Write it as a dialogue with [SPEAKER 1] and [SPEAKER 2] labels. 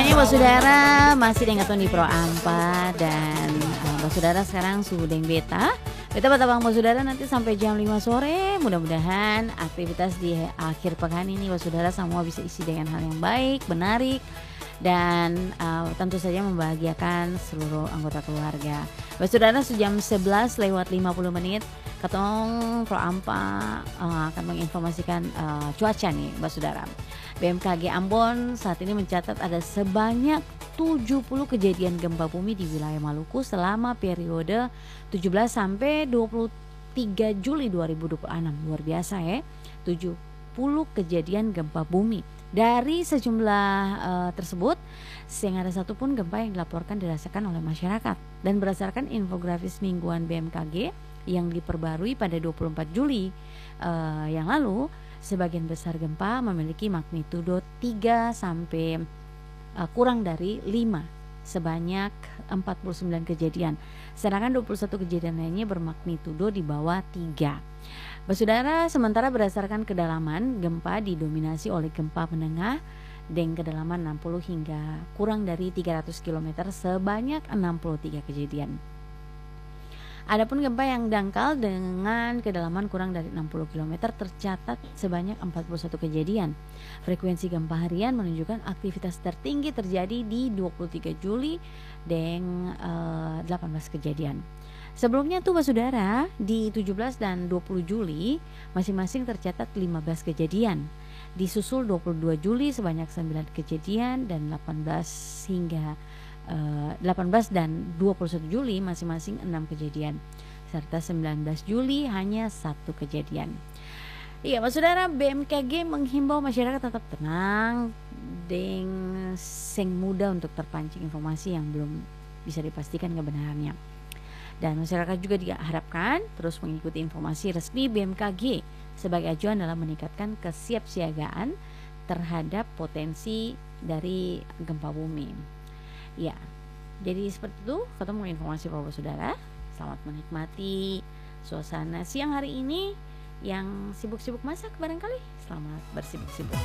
[SPEAKER 1] Bos Saudara masih dengan Tony Pro Ampa dan Bos Saudara sekarang suhu deng beta. Beta Batabang Bos Saudara nanti sampai jam 5 sore. Mudah-mudahan aktivitas di akhir pekan ini Bos Saudara semua bisa isi dengan hal yang baik, menarik dan tentu saja membahagiakan seluruh anggota keluarga. Bos Saudara sejam 11 lewat 50 menit Ketong Pro Ampa akan menginformasikan cuaca nih Bos Saudara. BMKG Ambon saat ini mencatat ada sebanyak 70 kejadian gempa bumi di wilayah Maluku selama periode 17 sampai 23 Juli 2026. Luar biasa ya, 70 kejadian gempa bumi. Dari sejumlah tersebut, sehingga ada satu pun gempa yang dilaporkan dirasakan oleh masyarakat. Dan berdasarkan infografis mingguan BMKG yang diperbarui pada 24 Juli yang lalu, sebagian besar gempa memiliki magnitudo 3 sampai kurang dari 5 sebanyak 49 kejadian. Sedangkan 21 kejadian lainnya bermagnitudo di bawah 3. Saudara, sementara berdasarkan kedalaman, gempa didominasi oleh gempa menengah dengan kedalaman 60 hingga kurang dari 300 km sebanyak 63 kejadian. Adapun gempa yang dangkal dengan kedalaman kurang dari 60 km tercatat sebanyak 41 kejadian. Frekuensi gempa harian menunjukkan aktivitas tertinggi terjadi di 23 Juli dengan 18 kejadian. Sebelumnya tuh Saudara, di 17 dan 20 Juli masing-masing tercatat 15 kejadian. Disusul 22 Juli sebanyak 9 kejadian dan 18 dan 21 Juli masing-masing 6 kejadian, serta 19 Juli hanya 1 kejadian. Iya Saudara, BMKG menghimbau masyarakat tetap tenang dan sing mudah untuk terpancing informasi yang belum bisa dipastikan kebenarannya. Dan masyarakat juga diharapkan terus mengikuti informasi resmi BMKG sebagai acuan dalam meningkatkan kesiapsiagaan terhadap potensi dari gempa bumi. Ya, jadi seperti itu ketemu informasi Bapak Saudara. Selamat menikmati suasana siang hari ini. Yang sibuk-sibuk masak barangkali, selamat bersibuk-sibuk.